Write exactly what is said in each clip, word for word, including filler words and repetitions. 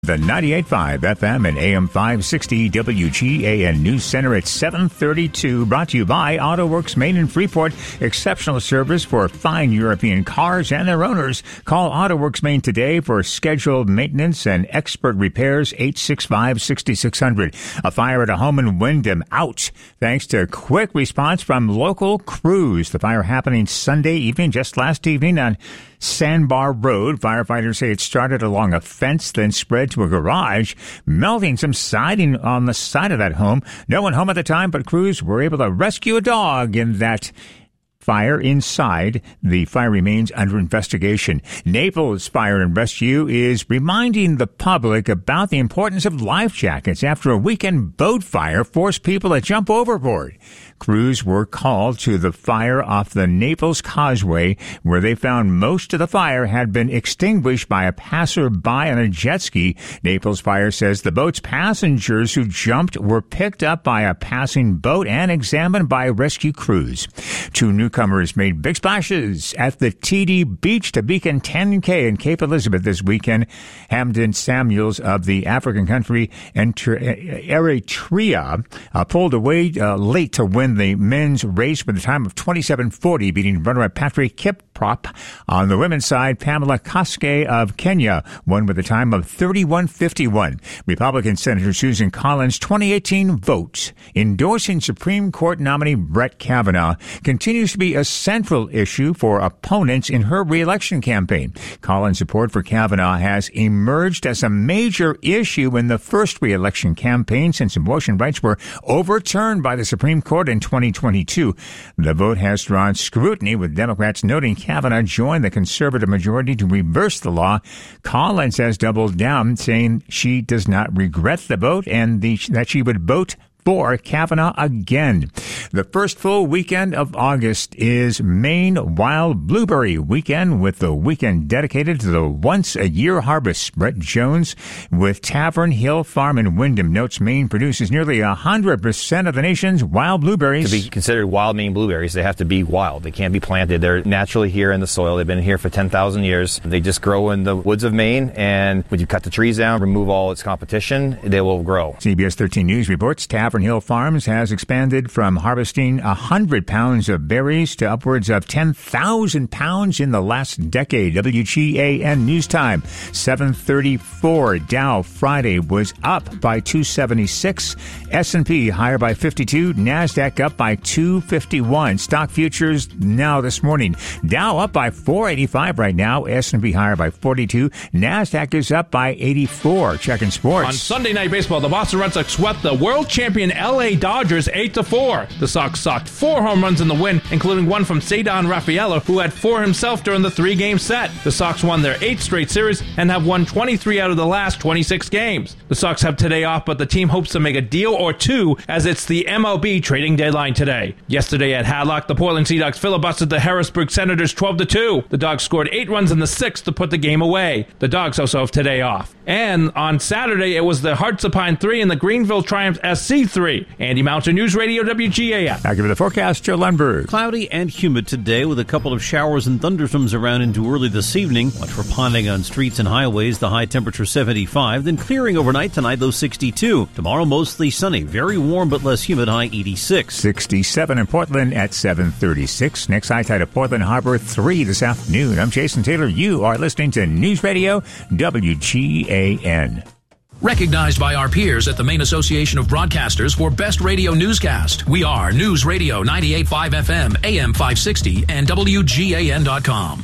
The ninety-eight point five F M and A M five sixty W G A N News Center at seven thirty-two. Brought to you by AutoWorks Main and Freeport. Exceptional service for fine European cars and their owners. Call AutoWorks Main today for scheduled maintenance and expert repairs. eight six five, six six zero zero. A fire at a home in Wyndham. Out. Thanks to quick response from local crews. The fire happening Sunday evening, just last evening on Sandbar Road. Firefighters say it started along a fence, then spread to a garage, melting some siding on the side of that home. No one home at the time, but crews were able to rescue a dog in that fire inside. The fire remains under investigation. Naples Fire and Rescue is reminding the public about the importance of life jackets after a weekend boat fire forced people to jump overboard. Crews were called to the fire off the Naples Causeway, where they found most of the fire had been extinguished by a passerby on a jet ski. Naples Fire says the boat's passengers who jumped were picked up by a passing boat and examined by rescue crews. Two newcomers made big splashes at the T D Beach to Beacon ten K in Cape Elizabeth this weekend. Hamden Samuels of the African country Eritrea uh, pulled away uh, late to win the men's race with a time of twenty-seven forty, beating runner Patrick Kiprop. On the women's side, Pamela Koske of Kenya won with a time of thirty-one fifty-one. Republican Senator Susan Collins' twenty eighteen vote endorsing Supreme Court nominee Brett Kavanaugh continues to be a central issue for opponents in her re-election campaign. Collins' support for Kavanaugh has emerged as a major issue in the first re-election campaign since abortion rights were overturned by the Supreme Court in twenty twenty-two. The vote has drawn scrutiny, with Democrats noting Kavanaugh joined the conservative majority to reverse the law. Collins has doubled down, saying she does not regret the vote and the, that she would vote for Kavanaugh again. The first full weekend of August is Maine Wild Blueberry Weekend, with the weekend dedicated to the once-a-year harvest. Brett Jones with Tavern Hill Farm in Wyndham notes Maine produces nearly one hundred percent of the nation's wild blueberries. To be considered wild Maine blueberries, they have to be wild. They can't be planted. They're naturally here in the soil. They've been here for ten thousand years. They just grow in the woods of Maine, and when you cut the trees down, remove all its competition, they will grow. C B S thirteen News reports Tavern Hill Farms has expanded from harvesting one hundred pounds of berries to upwards of ten thousand pounds in the last decade. W G A N News Time, seven thirty-four. Dow Friday was up by two seventy-six. S and P higher by fifty-two. NASDAQ up by two fifty-one. Stock futures now this morning. Dow up by four eighty-five right now. S and P higher by forty-two. NASDAQ is up by eighty-four. Checking sports. On Sunday Night Baseball, the Boston Red Sox swept the world champion L A Dodgers eight to four. The Sox socked four home runs in the win, including one from Cedar Rafaela, who had four himself during the three-game set. The Sox won their eighth straight series and have won twenty-three out of the last twenty-six games. The Sox have today off, but the team hopes to make a deal or two, as it's the M L B trading deadline today. Yesterday at Hadlock, the Portland Sea Dogs filibustered the Harrisburg Senators twelve to two. The Dogs scored eight runs in the sixth to put the game away. The Dogs also have today off. And on Saturday, it was the Hearts of Pine three and the Greenville Triumph S C three. Andy Mountain, News Radio W G A N. Now give you the forecast, Joe Lundberg. Cloudy and humid today, with a couple of showers and thunderstorms around into early this evening. Watch for ponding on streets and highways. The high temperature seventy-five, then clearing overnight tonight, though sixty-two. Tomorrow mostly sunny, very warm but less humid, high eighty-six. sixty-seven in Portland at seven thirty-six. Next high tide at Portland Harbor, three this afternoon. I'm Jason Taylor. You are listening to News Radio W G A N. Recognized by our peers at the Maine Association of Broadcasters for Best Radio Newscast. We are News Radio ninety-eight point five F M, A M five sixty, and W G A N dot com.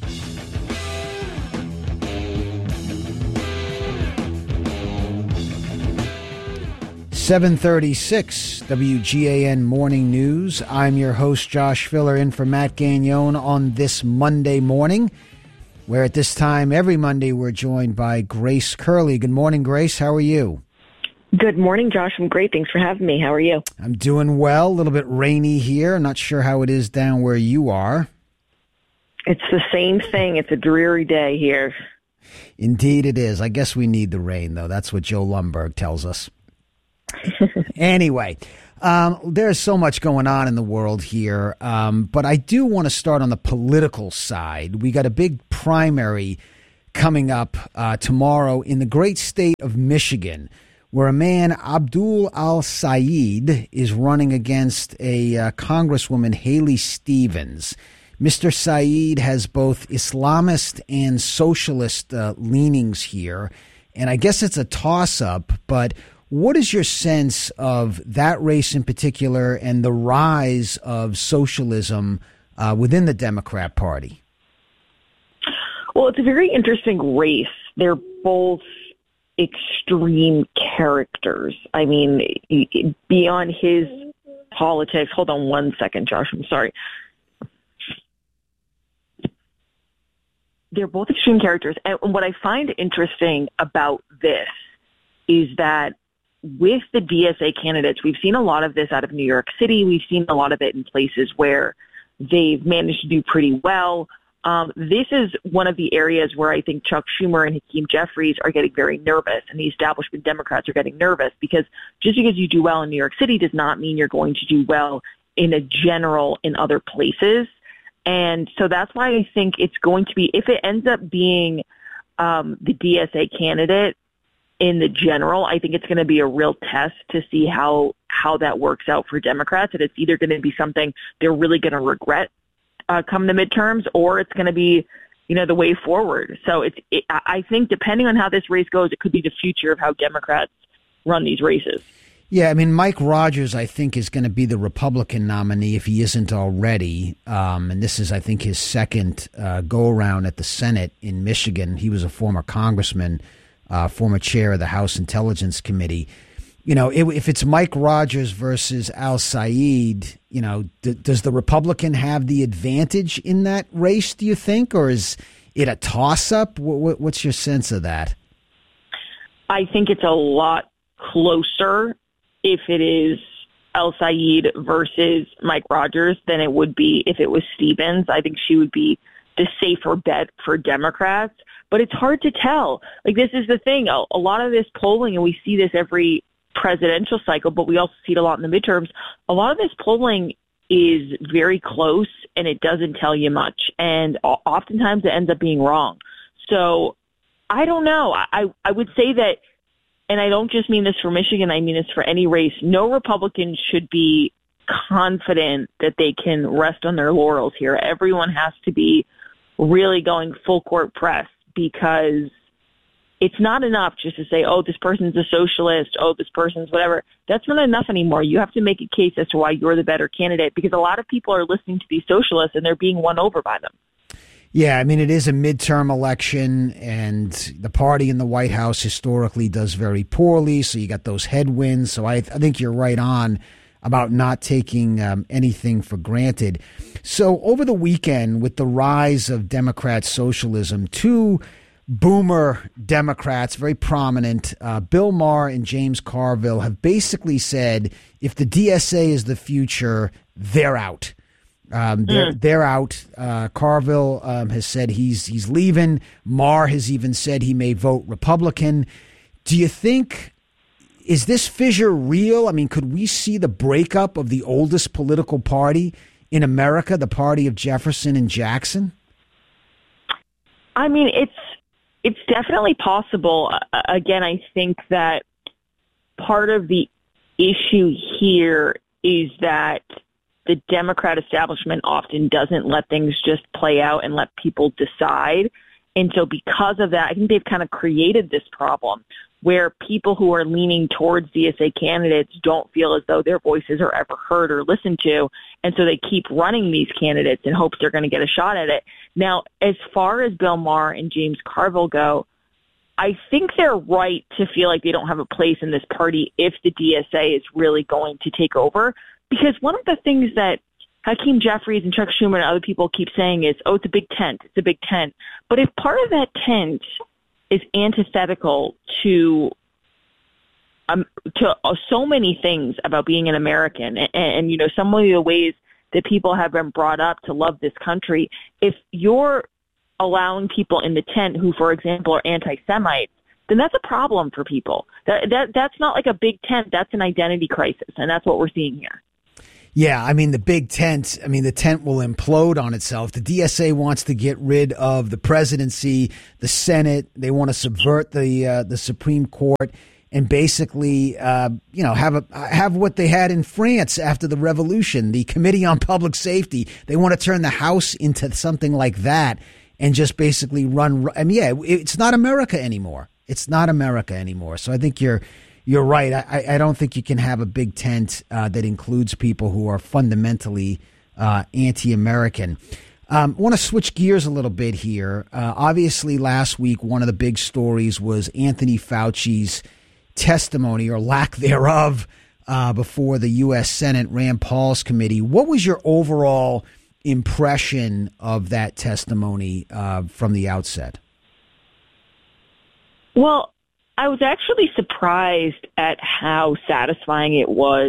seven thirty-six, W G A N Morning News. I'm your host, Josh Filler, in for Matt Gagnon on this Monday morning, where at this time every Monday we're joined by Grace Curley. Good morning, Grace. How are you? Good morning, Josh. I'm great. Thanks for having me. How are you? I'm doing well. A little bit rainy here. I'm not sure how it is down where you are. It's the same thing. It's a dreary day here. Indeed it is. I guess we need the rain, though. That's what Joe Lundberg tells us. Anyway, um, there's so much going on in the world here, um, but I do want to start on the political side. We got a big primary coming up uh, tomorrow in the great state of Michigan, where a man, Abdul Al-Sayed, is running against a uh, Congresswoman, Haley Stevens. Mister Saeed has both Islamist and socialist uh, leanings here, and I guess it's a toss-up, but what is your sense of that race in particular and the rise of socialism uh, within the Democrat Party? Well, it's a very interesting race. They're both extreme characters. I mean, beyond his politics. Hold on one second, Josh. I'm sorry. They're both extreme characters. And what I find interesting about this is that with the D S A candidates, we've seen a lot of this out of New York City. We've seen a lot of it in places where they've managed to do pretty well. Um, this is one of the areas where I think Chuck Schumer and Hakeem Jeffries are getting very nervous, and the establishment Democrats are getting nervous, because just because you do well in New York City does not mean you're going to do well in a general in other places. And so that's why I think it's going to be, if it ends up being um, the D S A candidate in the general, I think it's going to be a real test to see how how that works out for Democrats. And it's either going to be something they're really going to regret uh, come the midterms, or it's going to be, you know, the way forward. So it's it, I think depending on how this race goes, it could be the future of how Democrats run these races. Yeah, I mean, Mike Rogers, I think, is going to be the Republican nominee if he isn't already. Um, and this is, I think, his second uh, go-around at the Senate in Michigan. He was a former congressman, uh, former chair of the House Intelligence Committee. You know, if, if it's Mike Rogers versus Al-Sayed, you know, d- does the Republican have the advantage in that race, do you think? Or is it a toss-up? W- w- what's your sense of that? I think it's a lot closer if it is Al-Sayed versus Mike Rogers than it would be if it was Stevens. I think she would be the safer bet for Democrats, but it's hard to tell. Like, this is the thing. A, a lot of this polling, and we see this every presidential cycle, but we also see it a lot in the midterms. A lot of this polling is very close, and it doesn't tell you much. And oftentimes it ends up being wrong. So I don't know. I, I would say that, and I don't just mean this for Michigan, I mean this for any race, no Republican should be confident that they can rest on their laurels here. Everyone has to be really going full court press, because it's not enough just to say, oh, this person's a socialist, oh, this person's whatever. That's not enough anymore. You have to make a case as to why you're the better candidate, because a lot of people are listening to these socialists and they're being won over by them. Yeah, I mean, it is a midterm election, and the party in the White House historically does very poorly, so you got those headwinds. So I, I think you're right on about not taking um, anything for granted. So over the weekend, with the rise of Democrat socialism, two boomer Democrats, very prominent, uh, Bill Maher and James Carville, have basically said if the D S A is the future, they're out. Um, they're, mm. they're out. Uh, Carville um, has said he's he's leaving. Maher has even said he may vote Republican. Do you think, is this fissure real? I mean, could we see the breakup of the oldest political party in America, the party of Jefferson and Jackson? I mean, it's it's definitely possible. Uh, again, I think that part of the issue here is that the Democrat establishment often doesn't let things just play out and let people decide. And so because of that, I think they've kind of created this problem where people who are leaning towards D S A candidates don't feel as though their voices are ever heard or listened to. And so they keep running these candidates in hopes they're going to get a shot at it. Now, as far as Bill Maher and James Carville go, I think they're right to feel like they don't have a place in this party if the D S A is really going to take over. Because one of the things that Hakeem Jeffries and Chuck Schumer and other people keep saying is, oh, it's a big tent. It's a big tent. But if part of that tent is antithetical to um, to uh, so many things about being an American, and, and, you know, some of the ways that people have been brought up to love this country, if you're allowing people in the tent who, for example, are anti-Semites, then that's a problem for people. That that That's not like a big tent. That's an identity crisis, and that's what we're seeing here. Yeah, I mean, the big tent, I mean, the tent will implode on itself. The D S A wants to get rid of the presidency, the Senate. They want to subvert the uh, the Supreme Court and basically, uh, you know, have a have what they had in France after the revolution, the Committee on Public Safety. They want to turn the House into something like that and just basically run. I mean, yeah, it's not America anymore. It's not America anymore. So I think you're You're right. I, I don't think you can have a big tent uh, that includes people who are fundamentally uh, anti-American. Um, I want to switch gears a little bit here. Uh, obviously, last week, one of the big stories was Anthony Fauci's testimony or lack thereof uh, before the U S Senate Rand Paul's committee. What was your overall impression of that testimony uh, from the outset? Well, I was actually surprised at how satisfying it was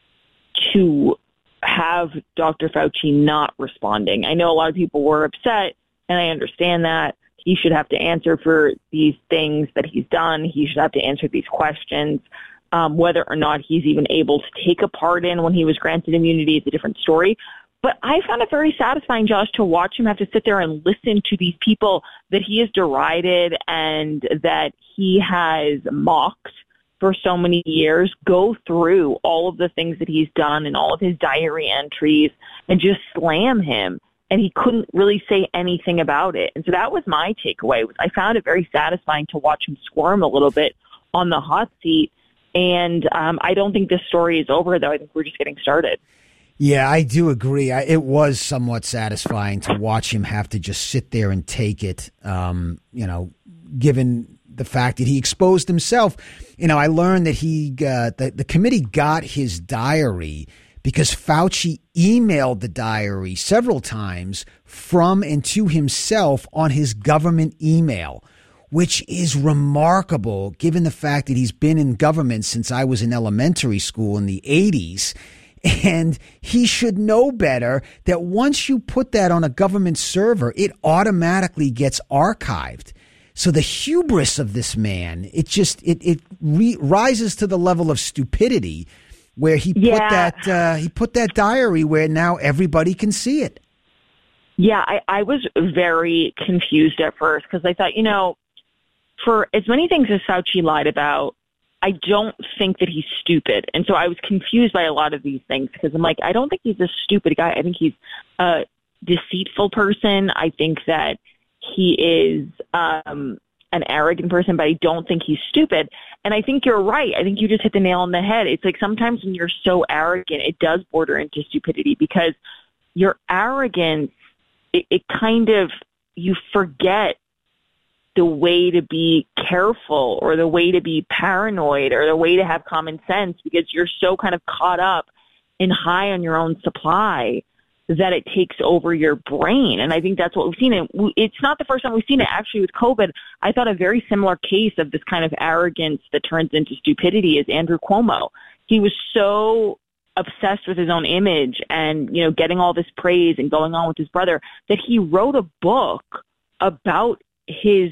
to have Doctor Fauci not responding. I know a lot of people were upset, and I understand that. He should have to answer for these things that he's done. He should have to answer these questions. Um, whether or not he's even able to take a part in when he was granted immunity is a different story. But I found it very satisfying, Josh, to watch him have to sit there and listen to these people that he has derided and that he has mocked for so many years, go through all of the things that he's done and all of his diary entries and just slam him. And he couldn't really say anything about it. And so that was my takeaway. I found it very satisfying to watch him squirm a little bit on the hot seat. And um, I don't think this story is over, though. I think we're just getting started. Yeah, I do agree. I, it was somewhat satisfying to watch him have to just sit there and take it, um, you know, given the fact that he exposed himself. You know, I learned that he uh, the, the committee got his diary because Fauci emailed the diary several times from and to himself on his government email, which is remarkable given the fact that he's been in government since I was in elementary school in the eighties. And he should know better that once you put that on a government server, it automatically gets archived. So the hubris of this man, it just it it re- rises to the level of stupidity, where he yeah. put that uh, he put that diary where now everybody can see it. Yeah, I, I was very confused at first because I thought, you know, for as many things as Fauci lied about, I don't think that he's stupid. And so I was confused by a lot of these things because I'm like, I don't think he's a stupid guy. I think he's a deceitful person. I think that he is um, an arrogant person, but I don't think he's stupid. And I think you're right. I think you just hit the nail on the head. It's like sometimes when you're so arrogant, it does border into stupidity because your arrogance, it, it kind of, you forget the way to be careful or the way to be paranoid or the way to have common sense because you're so kind of caught up and high on your own supply that it takes over your brain. And I think that's what we've seen. And it's not the first time we've seen it. Actually, with COVID, I thought a very similar case of this kind of arrogance that turns into stupidity is Andrew Cuomo. He was so obsessed with his own image and, you know, getting all this praise and going on with his brother that he wrote a book about his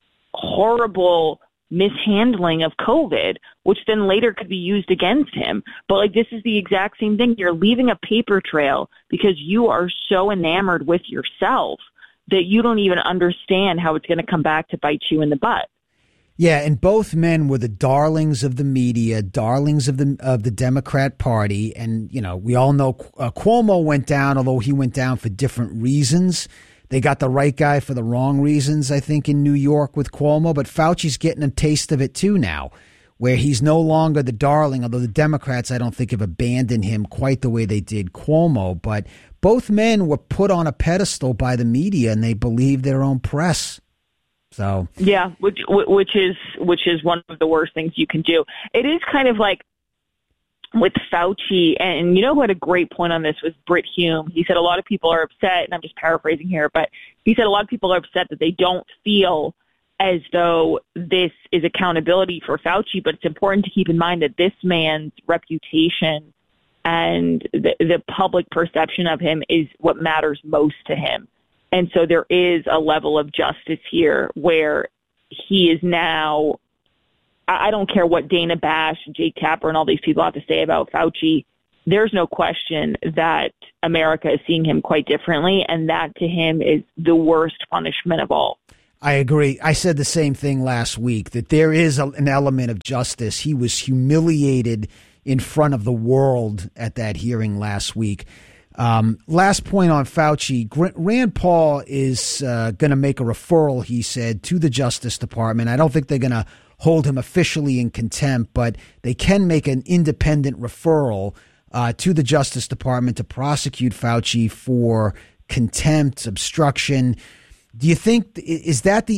horrible mishandling of COVID, which then later could be used against him. But like, this is the exact same thing. You're leaving a paper trail because you are so enamored with yourself that you don't even understand how it's going to come back to bite you in the butt. Yeah, and both men were the darlings of the media, darlings of the of the Democrat Party. And, you know, we all know uh, Cuomo went down, although he went down for different reasons. They got the right guy for the wrong reasons, I think, in New York with Cuomo. But Fauci's getting a taste of it, too, now, where he's no longer the darling, although the Democrats, I don't think, have abandoned him quite the way they did Cuomo. But both men were put on a pedestal by the media, and they believed their own press. So yeah, which which is which is one of the worst things you can do. It is kind of like with Fauci, and you know who had a great point on this was Brit Hume. He said a lot of people are upset, and I'm just paraphrasing here, but he said a lot of people are upset that they don't feel as though this is accountability for Fauci, but it's important to keep in mind that this man's reputation and the, the public perception of him is what matters most to him. And so there is a level of justice here where he is now, I don't care what Dana Bash, Jake Tapper, and all these people have to say about Fauci. there's no question that America is seeing him quite differently, and that to him is the worst punishment of all. I agree. I said the same thing last week, that there is a, an element of justice. He was humiliated in front of the world at that hearing last week. Um, last point on Fauci, Rand Paul is uh, going to make a referral, he said, to the Justice Department. I don't think they're going to hold him officially in contempt, but they can make an independent referral uh, to the Justice Department to prosecute Fauci for contempt, obstruction. Do you think, is that the